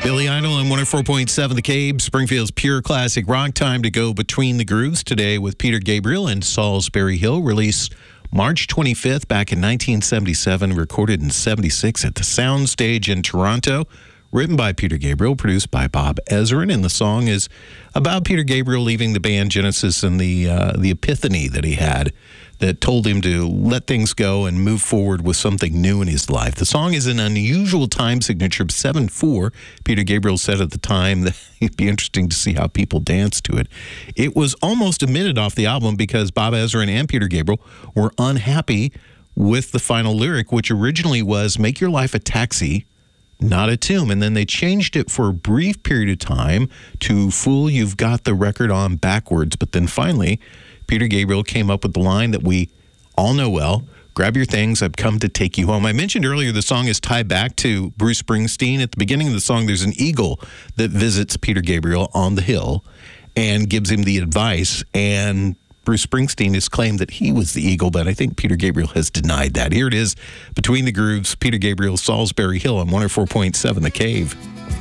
Billy Idol on 104.7 The Cave, Springfield's pure classic rock. Time to go between the grooves today with Peter Gabriel and Salisbury Hill. Released March 25th back in 1977, recorded in 76 at the Soundstage in Toronto. Written by Peter Gabriel, produced by Bob Ezrin, and the song is about Peter Gabriel leaving the band Genesis and the epiphany that he had that told him to let things go and move forward with something new in his life. The song is an unusual time signature of 7/4. Peter Gabriel said at the time that it'd be interesting to see how people dance to it. It was almost omitted off the album because Bob Ezrin and Peter Gabriel were unhappy with the final lyric, which originally was, "Make your life a taxi, not a tomb." And then they changed it for a brief period of time to "Fool, you've got the record on backwards." But then finally, Peter Gabriel came up with the line that we all know well, "Grab your things, I've come to take you home." I mentioned earlier the song is tied back to Bruce Springsteen. At the beginning of the song, there's an eagle that visits Peter Gabriel on the hill and gives him the advice. And Bruce Springsteen has claimed that he was the eagle, but I think Peter Gabriel has denied that. Here it is, Between the Grooves, Peter Gabriel, Salisbury Hill on 104.7 The Cave.